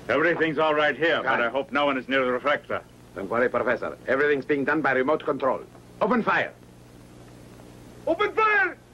Everything's all right here, but I hope no one is near the reflector. Don't worry, Professor. Everything's being done by remote control. Open fire! Open fire!